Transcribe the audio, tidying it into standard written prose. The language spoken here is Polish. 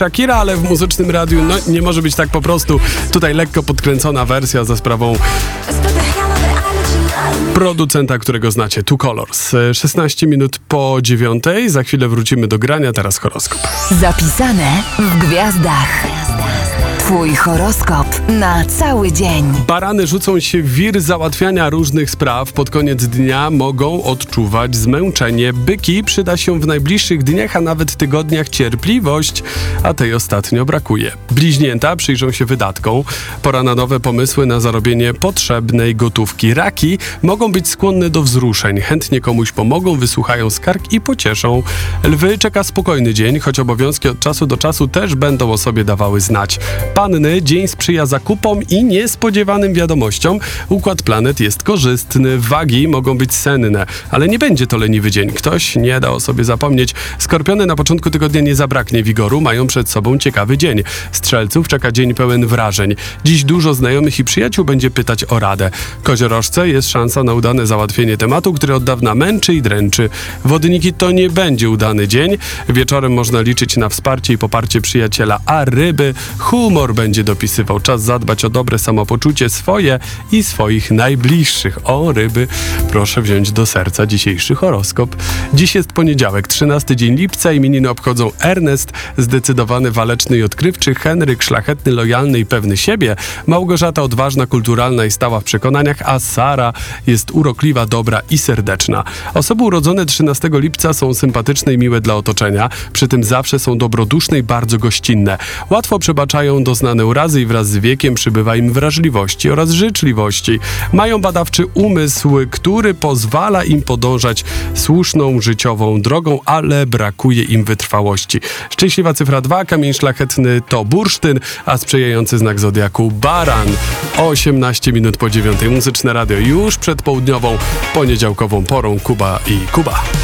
Shakira, ale w muzycznym radiu nie może być tak po prostu. Tutaj lekko podkręcona wersja za sprawą producenta, którego znacie, Two Colors. 16 minut po 9:00. Za chwilę wrócimy do grania, teraz horoskop. Zapisane w gwiazdach. Twój horoskop na cały dzień. Barany rzucą się w wir załatwiania różnych spraw. Pod koniec dnia mogą odczuwać zmęczenie. Byki przyda się w najbliższych dniach, a nawet tygodniach cierpliwość, a tej ostatnio brakuje. Bliźnięta przyjrzą się wydatkom. Pora na nowe pomysły na zarobienie potrzebnej gotówki. Raki mogą być skłonne do wzruszeń. Chętnie komuś pomogą, wysłuchają skarg i pocieszą. Lwy czeka spokojny dzień, choć obowiązki od czasu do czasu też będą o sobie dawały znać. Panny, dzień sprzyja zakupom i niespodziewanym wiadomościom. Układ planet jest korzystny. Wagi mogą być senne, ale nie będzie to leniwy dzień. Ktoś nie da o sobie zapomnieć. Skorpiony, na początku tygodnia nie zabraknie wigoru, mają przed sobą ciekawy dzień. Strzelców czeka dzień pełen wrażeń. Dziś dużo znajomych i przyjaciół będzie pytać o radę. Koziorożce jest szansa na udane załatwienie tematu, który od dawna męczy i dręczy. Wodniki, to nie będzie udany dzień. Wieczorem można liczyć na wsparcie i poparcie przyjaciela, a ryby, humor będzie dopisywał. Czas zadbać o dobre samopoczucie swoje i swoich najbliższych. O, ryby, proszę wziąć do serca dzisiejszy horoskop. Dziś jest poniedziałek, 13 dzień lipca. Imieniny obchodzą Ernest, zdecydowany, waleczny i odkrywczy, Henryk, szlachetny, lojalny i pewny siebie, Małgorzata, odważna, kulturalna i stała w przekonaniach, a Sara jest urokliwa, dobra i serdeczna. Osoby urodzone 13 lipca są sympatyczne i miłe dla otoczenia, przy tym zawsze są dobroduszne i bardzo gościnne. Łatwo przebaczają doznane urazy i wraz z wiekiem przybywa im wrażliwości oraz życzliwości. Mają badawczy umysł, który pozwala im podążać słuszną życiową drogą, ale brakuje im wytrwałości. Szczęśliwa cyfra 2, kamień szlachetny to bursztyn, a sprzyjający znak zodiaku baran. 18 minut po 9:00. Muzyczne radio już przed południową, poniedziałkową porą. Kuba i Kuba.